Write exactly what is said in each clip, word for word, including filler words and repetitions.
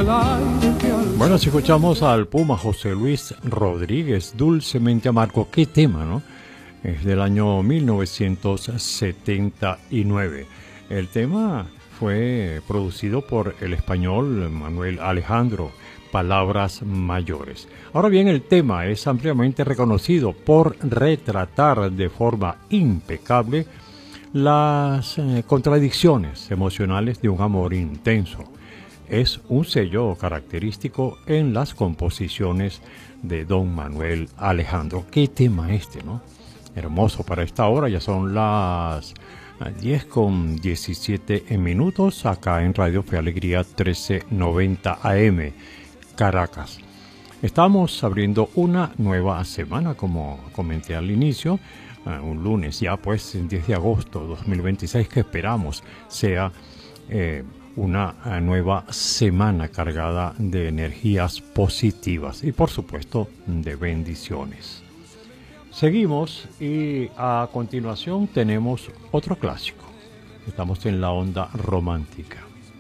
Bueno, si escuchamos al Puma José Luis Rodríguez, Dulcemente Amargo, qué tema, ¿no? Es del año mil novecientos setenta y nueve. El tema fue producido por el español Manuel Alejandro, Palabras Mayores. Ahora bien, el tema es ampliamente reconocido por retratar de forma impecable las eh, contradicciones emocionales de un amor intenso. Es un sello característico en las composiciones de don Manuel Alejandro. Qué tema este, ¿no? Hermoso para esta hora, ya son las diez con diecisiete minutos, acá en Radio Fe Alegría trece noventa A M, Caracas. Estamos abriendo una nueva semana, como comenté al inicio, uh, un lunes ya pues, diez de agosto de dos mil veintiséis, que esperamos sea eh, una uh, nueva semana cargada de energías positivas y por supuesto de bendiciones. Seguimos y a continuación tenemos otro clásico. Estamos en la onda romántica.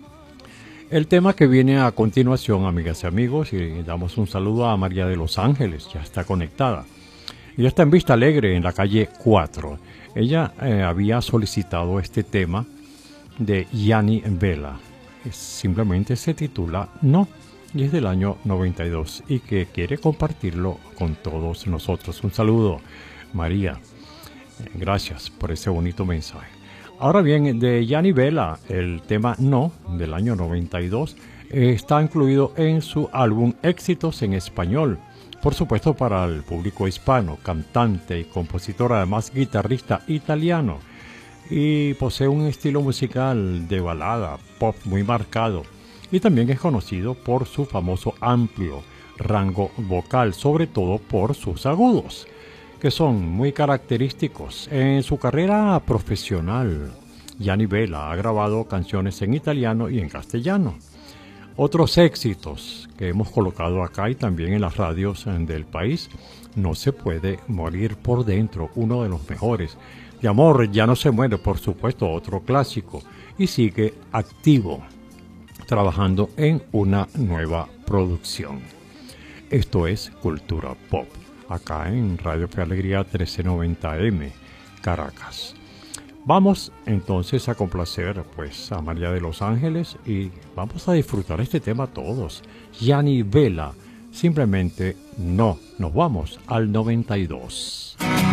El tema que viene a continuación, amigas y amigos, y damos un saludo a María de los Ángeles, ya está conectada. Ella está en Vista Alegre, en la calle cuatro. Ella eh, había solicitado este tema de Yanni Vela. Es, simplemente se titula No, y es del año noventa y dos y que quiere compartirlo con todos nosotros. Un saludo, María. Gracias por ese bonito mensaje. Ahora bien, de Yanni Vela, el tema No, del año noventa y dos, está incluido en su álbum Éxitos en Español. Por supuesto para el público hispano, cantante y compositor, además guitarrista italiano. Y posee un estilo musical de balada, pop muy marcado. Y también es conocido por su famoso amplio rango vocal, sobre todo por sus agudos, que son muy característicos. En su carrera profesional, Yanni Vela ha grabado canciones en italiano y en castellano. Otros éxitos que hemos colocado acá y también en las radios del país: No se puede morir por dentro, uno de los mejores. De amor ya no se muere, por supuesto, otro clásico. Y sigue activo, trabajando en una nueva producción. Esto es Cultura Pop, acá en Radio Fe Alegría trece noventa A M, Caracas. Vamos entonces a complacer pues a María de los Ángeles y vamos a disfrutar este tema todos. Yanni Vela, simplemente No. Nos vamos al noventa y dos.